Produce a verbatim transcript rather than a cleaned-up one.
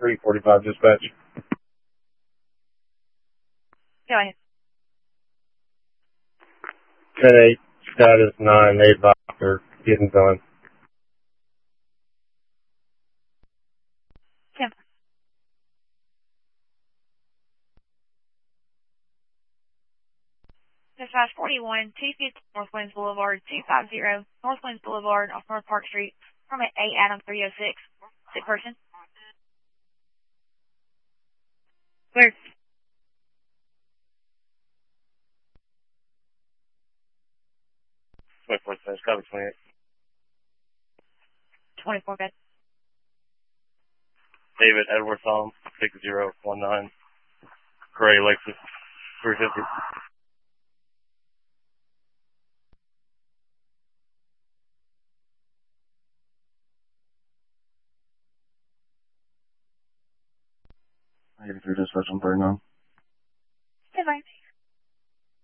three forty-five dispatch. Go ahead. ten eight, status nine, eight are getting done. ten. Dispatch forty-one, two fifty Northwinds Boulevard, two fifty Northwinds Boulevard off North Park Street, permit eight Adam three oh six. Sick person. Where? twenty-four, copy twenty-eight. twenty-four bed. David Edward Tom, six zero one nine. Gray Lexus, three fifty. eighty-three dispatch on thirty-nine.